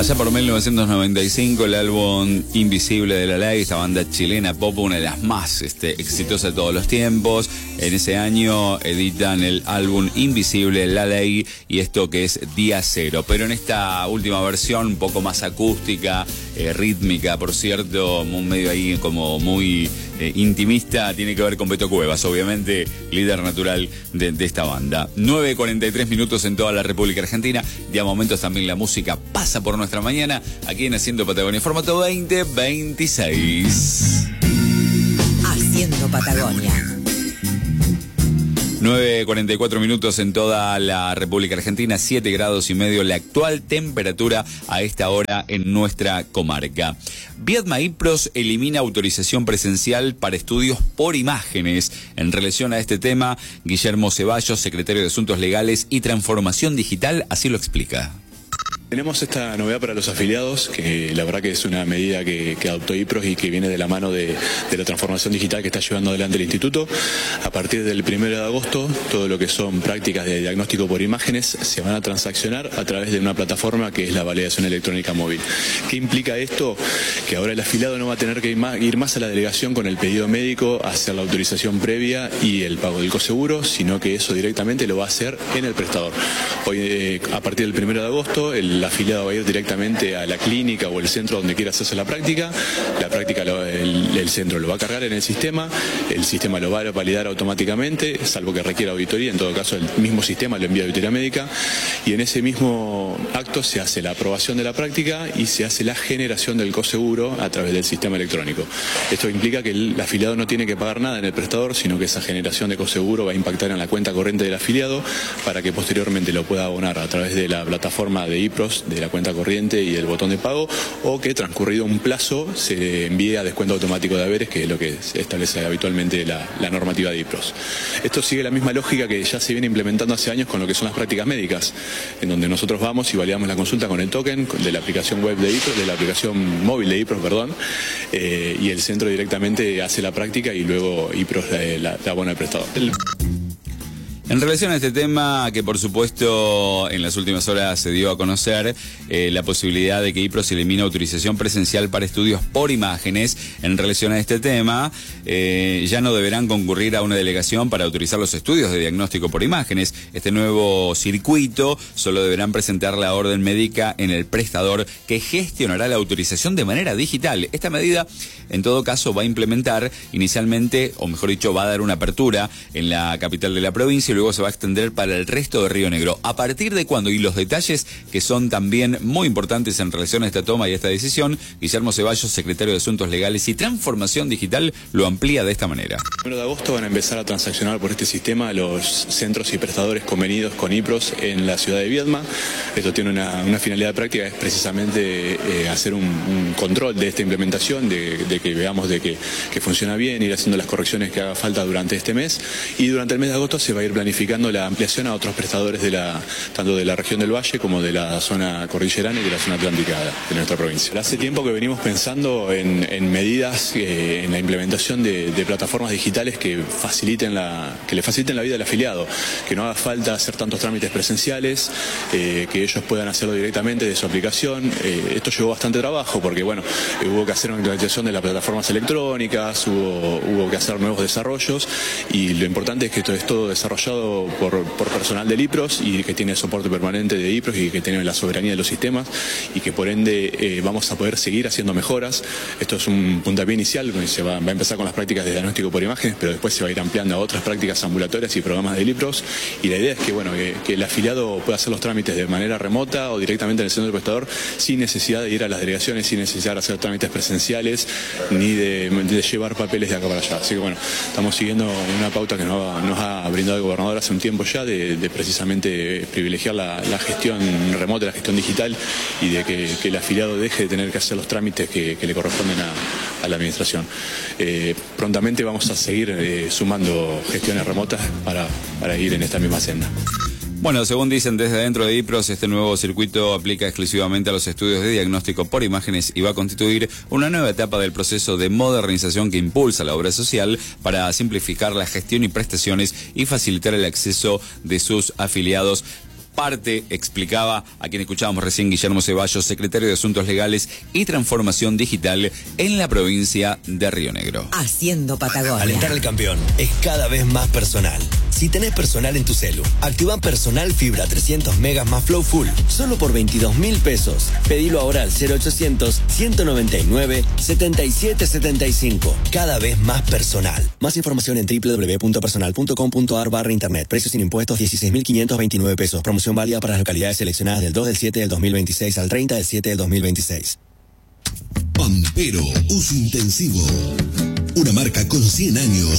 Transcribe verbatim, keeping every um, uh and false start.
Allá por mil novecientos noventa y cinco, el álbum Invisible de La Ley, esta banda chilena pop, una de las más este, exitosas de todos los tiempos. En ese año editan el álbum Invisible de La Ley y esto que es Día Cero. Pero en esta última versión, un poco más acústica, eh, rítmica, por cierto, un medio ahí como muy eh, intimista, tiene que ver con Beto Cuevas, obviamente líder natural de, de esta banda. nueve cuarenta y tres minutos en toda la República Argentina. Y a momentos también la música pasa por nuestra mañana aquí en Haciendo Patagonia, formato veinte veintiséis. Haciendo Patagonia. nueve cuarenta y cuatro minutos en toda la República Argentina, siete grados y medio la actual temperatura a esta hora en nuestra comarca. Viedma IPROS elimina autorización presencial para estudios por imágenes. En relación a este tema, Guillermo Ceballos, secretario de Asuntos Legales y Transformación Digital, así lo explica. Tenemos esta novedad para los afiliados, que la verdad que es una medida que, que adoptó IPROS y que viene de la mano de, de la transformación digital que está llevando adelante el Instituto. A partir del primero de agosto, todo lo que son prácticas de diagnóstico por imágenes se van a transaccionar a través de una plataforma que es la validación electrónica móvil. ¿Qué implica esto? Que ahora el afiliado no va a tener que ir más, ir más a la delegación con el pedido médico, hacer la autorización previa y el pago del coseguro, sino que eso directamente lo va a hacer en el prestador. Hoy, eh, a partir del primero de agosto, el El afiliado va a ir directamente a la clínica o el centro donde quiera hacerse la práctica. La práctica, lo, el, el centro lo va a cargar en el sistema, el sistema lo va a validar automáticamente, salvo que requiera auditoría. En todo caso, el mismo sistema lo envía a auditoría médica y en ese mismo acto se hace la aprobación de la práctica y se hace la generación del coseguro a través del sistema electrónico. Esto implica que el afiliado no tiene que pagar nada en el prestador, sino que esa generación de coseguro va a impactar en la cuenta corriente del afiliado para que posteriormente lo pueda abonar a través de la plataforma de IPROS, de la cuenta corriente y el botón de pago, o que transcurrido un plazo se envíe a descuento automático de haberes, que es lo que establece habitualmente la, la normativa de IPROS. Esto sigue la misma lógica que ya se viene implementando hace años con lo que son las prácticas médicas, en donde nosotros vamos y validamos la consulta con el token de la aplicación web de IPROS, de la aplicación móvil de IPROS, perdón, eh, y el centro directamente hace la práctica y luego IPROS la, la, la abona al prestador. El... En relación a este tema, que por supuesto en las últimas horas se dio a conocer eh, la posibilidad de que IPROS elimine autorización presencial para estudios por imágenes. En relación a este tema, eh, ya no deberán concurrir a una delegación para autorizar los estudios de diagnóstico por imágenes. Este nuevo circuito solo deberán presentar la orden médica en el prestador, que gestionará la autorización de manera digital. Esta medida, en todo caso, va a implementar inicialmente, o mejor dicho, va a dar una apertura en la capital de la provincia y luego se va a extender para el resto de Río Negro. ¿A partir de cuándo? Y los detalles que son también muy importantes en relación a esta toma y esta decisión, Guillermo Ceballos, secretario de Asuntos Legales y Transformación Digital, lo amplía de esta manera. El primero de agosto van a empezar a transaccionar por este sistema los centros y prestadores convenidos con IPROS en la ciudad de Viedma. Esto tiene una, una finalidad práctica, es precisamente eh, hacer un, un control de esta implementación, de, de que veamos de que, que funciona bien, ir haciendo las correcciones que haga falta durante este mes, y durante el mes de agosto se va a ir planificando la ampliación a otros prestadores de la, tanto de la región del Valle como de la zona cordillerana y de la zona atlántica de nuestra provincia. Hace tiempo que venimos pensando en, en medidas, eh, en la implementación de, de plataformas digitales que faciliten la, que le faciliten la vida al afiliado, que no haga falta hacer tantos trámites presenciales, eh, que ellos puedan hacerlo directamente de su aplicación. Eh, esto llevó bastante trabajo porque bueno, eh, hubo que hacer una implementación de las plataformas electrónicas, hubo, hubo que hacer nuevos desarrollos, y lo importante es que esto es todo desarrollado por, por personal del IPROS y que tiene soporte permanente de IPROS y que tiene la soberanía de los sistemas, y que por ende eh, vamos a poder seguir haciendo mejoras. Esto es un puntapié inicial, se va, va a empezar con las prácticas de diagnóstico por imágenes, pero después se va a ir ampliando a otras prácticas ambulatorias y programas del IPROS, y la idea es que, bueno, que, que el afiliado pueda hacer los trámites de manera remota o directamente en el centro del prestador, sin necesidad de ir a las delegaciones, sin necesidad de hacer trámites presenciales ni de, de llevar papeles de acá para allá. Así que bueno, estamos siguiendo una pauta que nos ha, nos ha brindado el gobernador hace un tiempo ya, de, de precisamente privilegiar la, la gestión remota, la gestión digital, y de que, que el afiliado deje de tener que hacer los trámites que, que le corresponden a, a la administración. Eh, prontamente vamos a seguir eh, sumando gestiones remotas para, para ir en esta misma senda. Bueno, según dicen desde dentro de IPROS, este nuevo circuito aplica exclusivamente a los estudios de diagnóstico por imágenes y va a constituir una nueva etapa del proceso de modernización que impulsa la obra social para simplificar la gestión y prestaciones y facilitar el acceso de sus afiliados parte, explicaba a quien escuchábamos recién, Guillermo Ceballos, secretario de Asuntos Legales y Transformación Digital en la provincia de Río Negro. Haciendo Patagonia. Alentar al campeón es cada vez más personal. Si tenés personal en tu celu, activa Personal Fibra trescientos megas más Flow Full, solo por veintidós mil pesos. Pedilo ahora al cero ochocientos, ciento noventa y nueve, setenta y siete setenta y cinco. Cada vez más personal. Más información en doble u doble u doble u punto personal punto com punto a r barra internet. Precios sin impuestos dieciséis mil quinientos veintinueve pesos. Promoción válida para las localidades seleccionadas del dos del siete del dos mil veintiséis al treinta del siete del dos mil veintiséis. Pampero, uso intensivo. Una marca con cien años